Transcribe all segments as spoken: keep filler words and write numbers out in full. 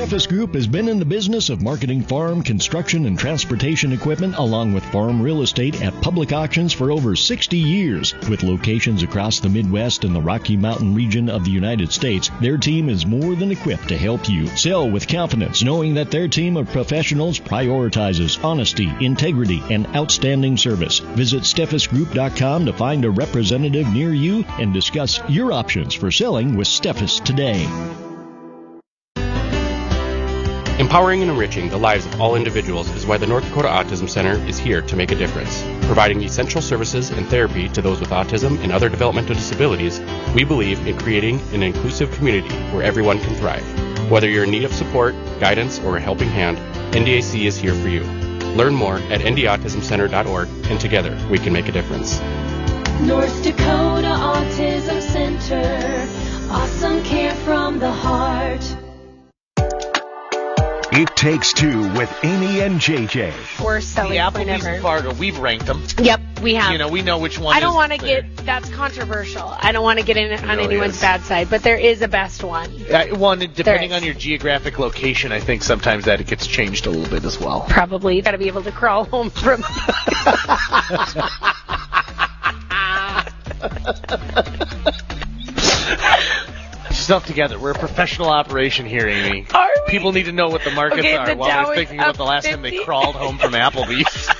Steffes Group has been in the business of marketing farm, construction, and transportation equipment along with farm real estate at public auctions for over sixty years. With locations across the Midwest and the Rocky Mountain region of the United States, their team is more than equipped to help you sell with confidence, knowing that their team of professionals prioritizes honesty, integrity, and outstanding service. Visit Steffes Group dot com to find a representative near you and discuss your options for selling with Steffes today. Empowering and enriching the lives of all individuals is why the North Dakota Autism Center is here to make a difference. Providing essential services and therapy to those with autism and other developmental disabilities, we believe in creating an inclusive community where everyone can thrive. Whether you're in need of support, guidance, or a helping hand, N D A C is here for you. Learn more at n d autism center dot org, and together we can make a difference. North Dakota Autism Center, awesome care from the heart. It Takes Two with Amy and J J. Worst selling the point Applebee's ever. and Fargo, we've ranked them. Yep, we have. You know, we know which one I don't want to there. get, that's controversial. I don't want to get in on No, anyone's yes. bad side, but there is a best one. Uh, one, depending is. on your geographic location, I think sometimes that it gets changed a little bit as well. Probably. You got to be able to crawl home from... Stuff together. We're a professional operation here, Amy. Are we? People need to know what the markets Okay, are the while Dow they're is thinking about up the last time they fifty. crawled home from Applebee's.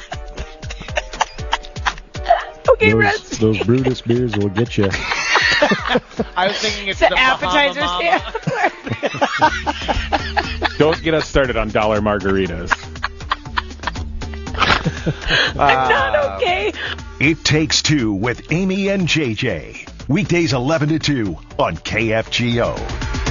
Okay, Those, Russ. those Brutus beers will get you. I was thinking it's The, the, appetizer Bahama stand. Don't get us started on dollar margaritas. I'm not okay. It Takes Two with Amy and J J. Weekdays eleven to two on K F G O.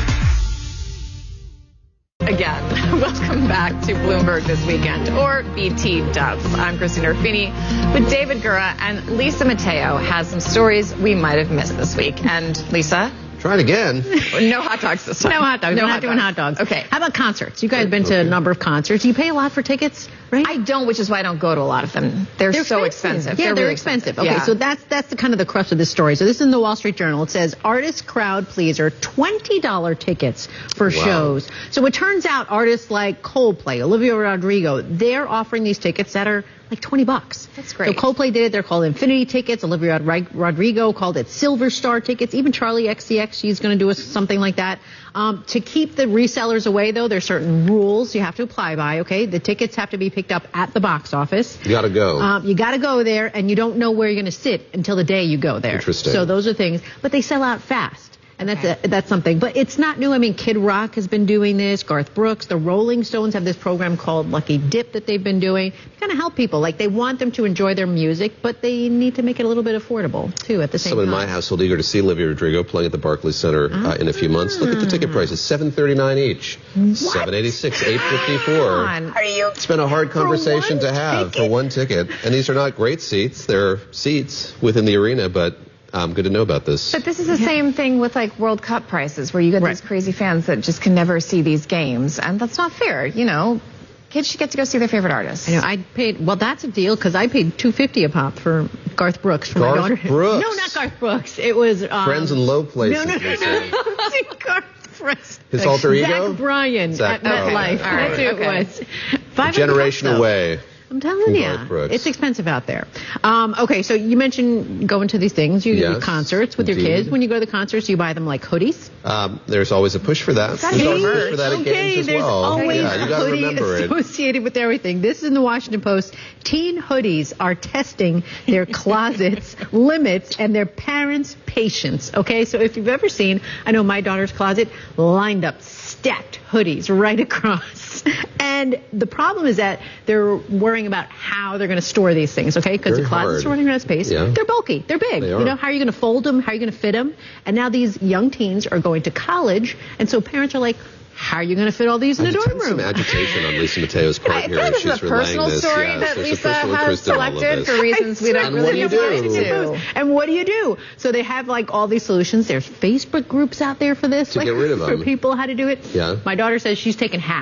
Again, welcome back to Bloomberg This Weekend, or B T Dubs. I'm Christina Ruffini with David Gura, and Lisa Mateo has some stories we might have missed this week. And Lisa? Try it again. No hot dogs this time. No hot dogs. No We're hot not doing dogs. hot dogs. Okay. How about concerts? You guys have been to a number of concerts. You pay a lot for tickets, right? I don't, which is why I don't go to a lot of them. They're, They're so expensive. Yeah, they're, really expensive. Okay, Yeah. so that's that's the kind of the crux of this story. So this is in the Wall Street Journal. It says artist crowd pleaser, twenty dollars tickets for Wow. shows. So it turns out artists like Coldplay, Olivia Rodrigo, they're offering these tickets that are like twenty bucks. That's great. So Coldplay did it. They're called Infinity tickets. Olivia Rod- Rodrigo called it Silver Star tickets. Even Charlie X C X, she's going to do a, something like that. Um, to keep the resellers away, though, there's certain rules you have to apply by, okay? The tickets have to be picked up at the box office. You gotta go. Um, you got to go there, and you don't know where you're going to sit until the day you go there. Interesting. So those are things. But they sell out fast. And that's a, that's something. But it's not new. I mean, Kid Rock has been doing this. Garth Brooks. The Rolling Stones have this program called Lucky Dip that they've been doing. To kind of help people. Like, they want them to enjoy their music, but they need to make it a little bit affordable, too, at the same Someone time. in my household eager to see Olivia Rodrigo playing at the Barclays Center uh, in a few months. Look at the ticket prices, seven thirty-nine each. seven eighty-six, eight fifty-four. Are you? It's been a hard conversation one to have ticket? for one ticket. And these are not great seats. They're seats within the arena, but um, good to know about this. But this is the same thing with like World Cup prices, where you get Right. these crazy fans that just can never see these games, and that's not fair. You know, kids should get to go see their favorite artists. I know. I paid, well, that's a deal, because I paid two fifty a pop for Garth Brooks for Garth my daughter. Brooks? No, not Garth Brooks. It was... Um, Friends in low places, No, no, they no, say. no. Garth Brooks. His alter ego? Zach Bryan Zach- at oh, MetLife. okay. All right, That's who okay. it was. A five hundred generation bucks, though. away. I'm telling from you, Garth Brooks. it's expensive out there. Um, okay, so you mentioned going to these things, you Yes, do concerts with your indeed. kids. When you go to the concerts, you buy them like hoodies. Um, there's always a push for that. gotta There's be always a push merch. for that at okay, games as there's well. always yeah, a you got to hoodie remember it. associated with everything. This is in the Washington Post. Teen hoodies are testing their closets, limits, and their parents' patience. Okay, so if you've ever seen, I know my daughter's closet, lined up, stacked hoodies right across. And the problem is that they're worrying about how they're going to store these things, okay? Because the Very closets hard. are running out of space. Yeah. They're bulky. They're big. They You are. know, how are you going to fold them? How are you going to fit them? And now these young teens are going to college, and so parents are like, how are you going to fit all these in I the dorm detect some room? agitation on Lisa Mateo's part I here feel like as this she's is a relaying personal this. story Yes, that there's a Lisa personal has interest in all of selected this. for reasons we don't And really what do you get do? into. And what do you do? So they have like all these solutions. There's Facebook groups out there for this. To like, get rid of for them. people how to do it. Yeah. My daughter says she's taken half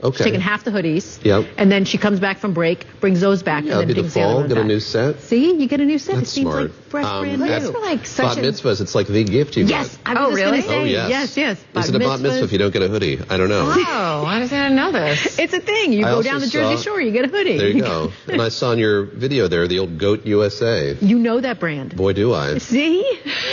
Okay. She's taking half the hoodies. Yep. And then she comes back from break, brings those back, Yeah, and it'll then be the takes the other fall, one get a back. new set. See, you get a new set. That's it seems smart. like fresh, Um, brand at new. like such Bat a- mitzvahs, it's like the gift you Yes, got. I was Oh, just really? going to say. Oh, yes. Yes, yes. Is it a bat mitzvah if you don't get a hoodie? I don't know. Oh, I didn't know this. It's a thing. You I go also down the Jersey saw- Shore, you get a hoodie. There you go. And I saw in your video there the old Goat U S A. You know that brand. Boy, do I. See?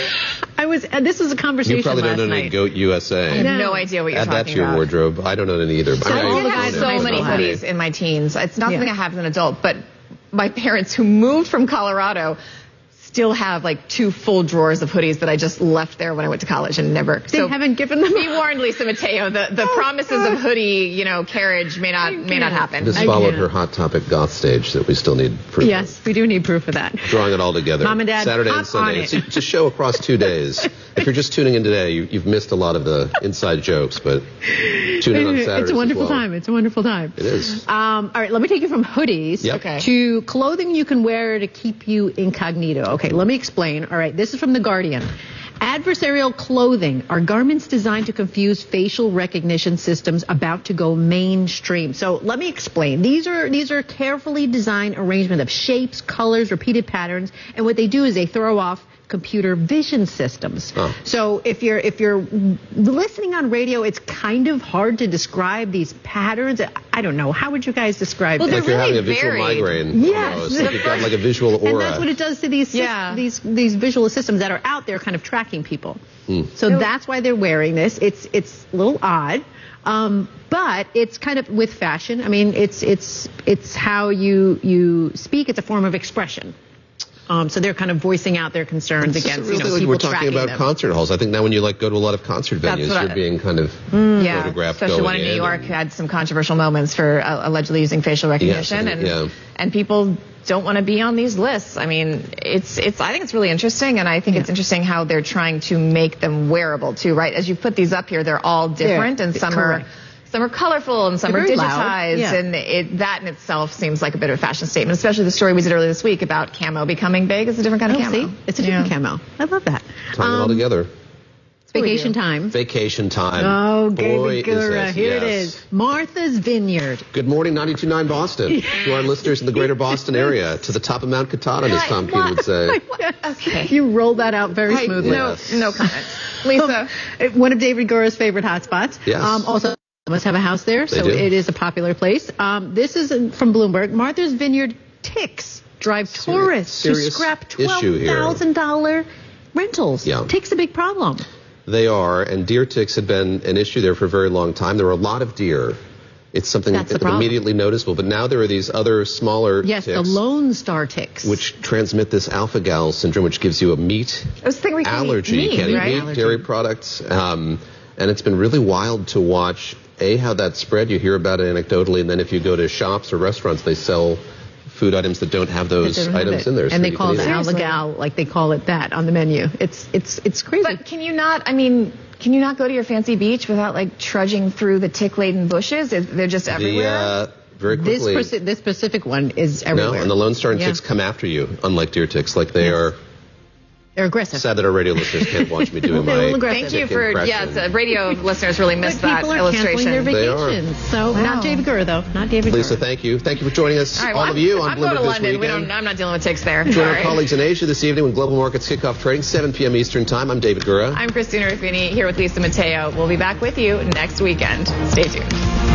I was. Uh, this was a conversation You probably last don't own any night. Goat U S A. I have No. no idea what you're Add talking that to your about. wardrobe. I don't own any either. So I, all I the did have guys so in many high school hoodies in my teens. It's not Yeah. something I have as an adult, but my parents who moved from Colorado still have like two full drawers of hoodies that I just left there when I went to college and never. They haven't given them. Be warned, Lisa Mateo. The the Oh, promises God. of hoodie, you know, carriage may not I may not can't. happen. just I followed can't. her Hot Topic goth stage that we still need proof of. Yes, we do need proof of that. Drawing it all together. Mom and Dad, Saturday hop and Sunday. on It's, it. it's a show across two days. If you're just tuning in today, you, you've missed a lot of the inside jokes, but tune in on Saturdays It's a wonderful as well. time. It's a wonderful time. It is. Um, all right, let me take you from hoodies Yep. Okay. to clothing you can wear to keep you incognito. Okay, let me explain. All right, this is from The Guardian. Adversarial clothing are garments designed to confuse facial recognition systems about to go mainstream. So let me explain. These are these are carefully designed arrangement of shapes, colors, repeated patterns, and what they do is they throw off computer vision systems. Oh. So if you're if you're listening on radio, it's kind of hard to describe these patterns. I don't know. How would you guys describe Well, it? Like you're really having a visual varied. migraine. Yes. Almost. Like you've got like a visual aura. And that's what it does to these sys- Yeah. these these visual systems that are out there, kind of tracking people. Hmm. So that's why they're wearing this. It's it's a little odd, um, but it's kind of with fashion. I mean, it's it's it's how you you speak. It's a form of expression. Um, so they're kind of voicing out their concerns It's against really you know, like people we're talking tracking about them. concert halls. I think now when you like go to a lot of concert That's venues, what you're I- being kind of Yeah, photographed especially going one in New in York and- had some controversial moments for uh, allegedly using facial recognition, Yes, and yeah. and people don't want to be on these lists. I mean, it's it's. I think it's really interesting, and I think Yeah. it's interesting how they're trying to make them wearable too. Right, as you put these up here, they're all different, They're- and some correct. are. Some are colorful and some They're are very loud. digitized, Yeah. and it, that in itself seems like a bit of a fashion statement. Especially the story we did earlier this week about camo becoming big. It's a different kind of Oh, camo. see? It's a different Yeah. camo. I love that. tying it all Um, together. It's vacation time. Vacation time. Oh, Boy, David is Gura, it. here it Yes. is. Martha's Vineyard. Good morning, ninety-two point nine Boston. To our listeners in the greater Boston area, to the top of Mount Katahdin, as Tom Keene would say. Okay. You rolled that out very I- smoothly. no, no comment. Lisa. Um, one of David Gura's favorite hotspots. Yes. Um, also, must have a house there, They so do. it is a popular place. Um, this is in- from Bloomberg. Martha's Vineyard ticks drive Serious- tourists to serious scrap issue here. twelve thousand dollars rentals. Yeah. Ticks a big problem. They are, and deer ticks had been an issue there for a very long time. There were a lot of deer. It's something That's the problem. immediately noticeable, but now there are these other smaller Yes, ticks the Lone Star ticks. which transmit this alpha-gal syndrome, which gives you a meat I was thinking we can't eat allergy. meat, you can't eat right? meat, Allergy. dairy products. Um, and it's been really wild to watch, A, how that spread. You hear about it anecdotally, and then if you go to shops or restaurants, they sell food items that don't have They those don't have items it. in there. so and they you call it can eat the Alvagal, like they call it that on the menu. It's it's it's crazy. But can you not, I mean, can you not go to your fancy beach without like trudging through the tick-laden bushes? Is- They're just The, everywhere? uh, very this quickly. speci- this specific one is everywhere. No, and the Lone Star and Yeah. ticks come after you, unlike deer ticks. Like they Yes. are. They're aggressive. Sad that our radio listeners can't watch me doing They're a little my. aggressive. Thank you tick for, impression. yes, uh, radio listeners really missed But that people are illustration. canceling their They are. vacations. So Wow. not David Gura though, not David Lisa, Gura. thank you. Thank you for joining us, All right, all well, of you, I'm, on I'm going Bloomberg to this London. We weekend. don't, I'm not dealing with ticks there. Join our Sorry. colleagues in Asia this evening when Global Markets kick off trading, seven p.m. Eastern Time. I'm David Gura. I'm Christina Ruffini here with Lisa Mateo. We'll be back with you next weekend. Stay tuned.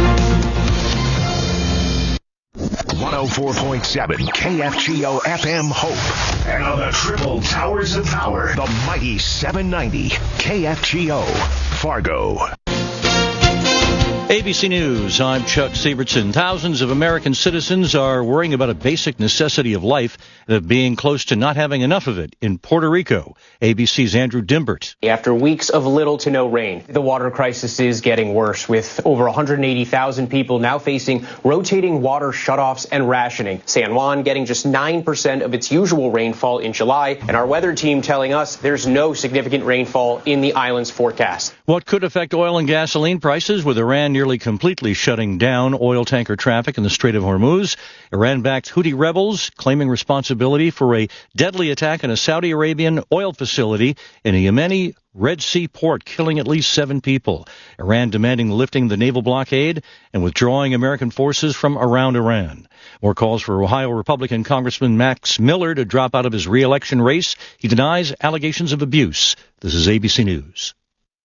one oh four point seven K F G O F M Hope. And on the triple towers of power, the mighty seven ninety K F G O Fargo. A B C News, I'm Chuck Sievertson. Thousands of American citizens are worrying about a basic necessity of life, of being close to not having enough of it in Puerto Rico. A B C's Andrew Dimbert. After weeks of little to no rain, the water crisis is getting worse, with over one hundred eighty thousand people now facing rotating water shutoffs and rationing. San Juan getting just nine percent of its usual rainfall in July, and our weather team telling us there's no significant rainfall in the island's forecast. What could affect oil and gasoline prices with Iran nearly completely shutting down oil tanker traffic in the Strait of Hormuz? Iran-backed Houthi rebels claiming responsibility for a deadly attack on a Saudi Arabian oil facility in a Yemeni Red Sea port, killing at least seven people. Iran demanding the lifting of the naval blockade and withdrawing American forces from around Iran. More calls for Ohio Republican Congressman Max Miller to drop out of his re-election race. He denies allegations of abuse. This is A B C News.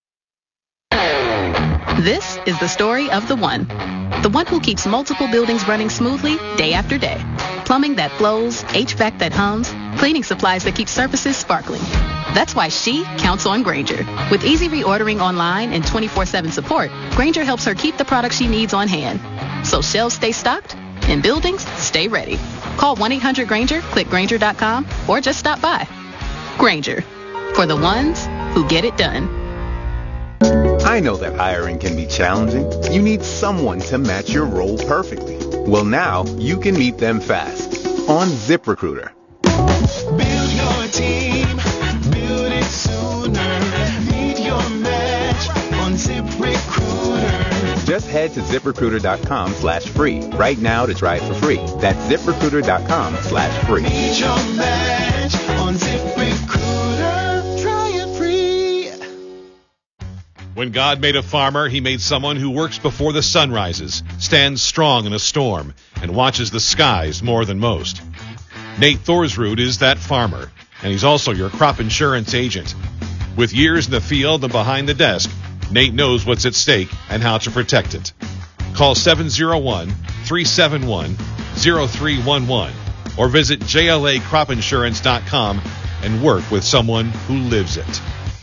This is the story of the one. The one who keeps multiple buildings running smoothly day after day. Plumbing that flows, H V A C that hums, cleaning supplies that keep surfaces sparkling. That's why she counts on Grainger. With easy reordering online and twenty-four seven support, Grainger helps her keep the products she needs on hand. So shelves stay stocked and buildings stay ready. Call one eight hundred Grainger, click Grainger dot com, or just stop by. Grainger, for the ones who get it done. I know that hiring can be challenging. You need someone to match your role perfectly. Well, now you can meet them fast on ZipRecruiter. Build your team, build it sooner. Meet your match on ZipRecruiter. Just head to ZipRecruiter dot com slash free right now to try it for free. That's ZipRecruiter dot com slash free. Meet your match on ZipRecruiter. Try it free. When God made a farmer, he made someone who works before the sun rises, stands strong in a storm, and watches the skies more than most. Nate Thorsrud is that farmer, and he's also your crop insurance agent. With years in the field and behind the desk, Nate knows what's at stake and how to protect it. Call seven oh one, three seven one, oh three one one or visit J L A crop insurance dot com and work with someone who lives it.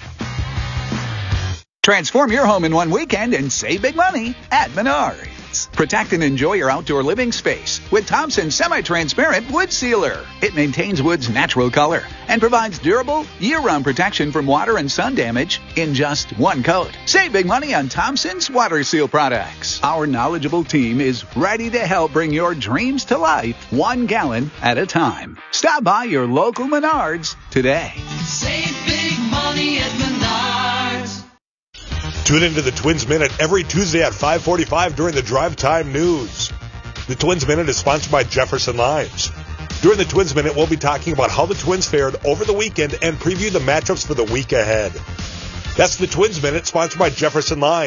Transform your home in one weekend and save big money at Menards. Protect and enjoy your outdoor living space with Thompson Semi-Transparent Wood Sealer. It maintains wood's natural color and provides durable, year-round protection from water and sun damage in just one coat. Save big money on Thompson's Water Seal products. Our knowledgeable team is ready to help bring your dreams to life one gallon at a time. Stop by your local Menards today. Save big money at Menards. Tune into the Twins Minute every Tuesday at five forty-five during the Drive Time News. The Twins Minute is sponsored by Jefferson Limes. During the Twins Minute, we'll be talking about how the Twins fared over the weekend and preview the matchups for the week ahead. That's the Twins Minute, sponsored by Jefferson Limes.